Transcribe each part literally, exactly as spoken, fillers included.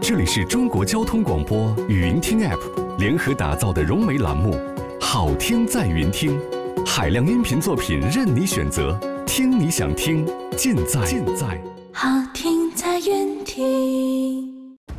这里是中国交通广播语音听 App 联合打造的融媒栏目《好听在云听》，海量音频作品任你选择，听你想听，尽在尽在好听在云听。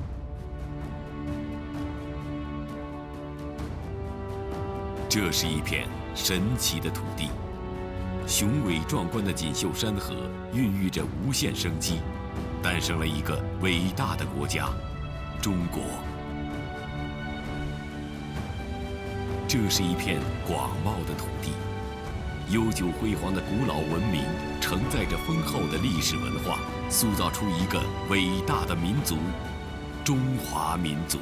这是一片神奇的土地，雄伟壮观的锦绣山河孕育着无限生机，诞生了一个伟大的国家——中国。这是一片广袤的土地，悠久辉煌的古老文明承载着丰厚的历史文化，塑造出一个伟大的民族——中华民族。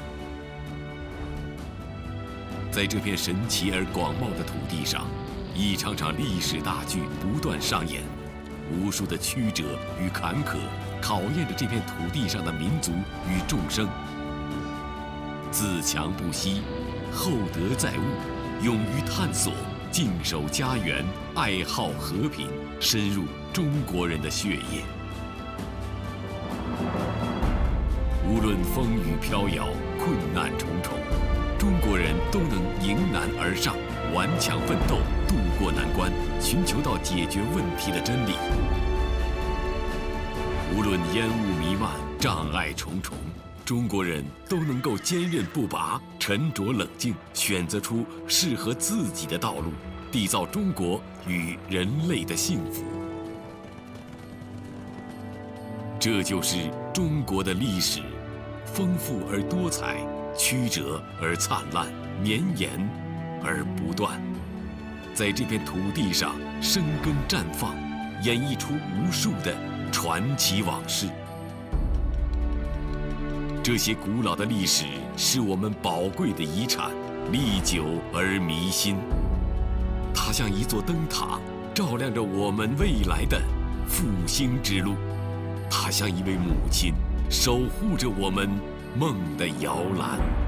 在这片神奇而广袤的土地上，一场场历史大剧不断上演，无数的曲折与坎坷考验着这片土地上的民族与众生。自强不息，厚德载物，勇于探索，敬守家园，爱好和平，深入中国人的血液。无论风雨飘摇，困难重重，中国人都能迎难而上，顽强奋斗，渡过难关，寻求到解决问题的真理。无论烟雾弥漫，障碍重重，中国人都能够坚韧不拔，沉着冷静，选择出适合自己的道路，缔造中国与人类的幸福。这就是中国的历史，丰富而多彩，曲折而灿烂，绵延而不断，在这片土地上生根绽放，演绎出无数的传奇往事。这些古老的历史是我们宝贵的遗产，历久而弥新。它像一座灯塔，照亮着我们未来的复兴之路；它像一位母亲，守护着我们梦的摇篮。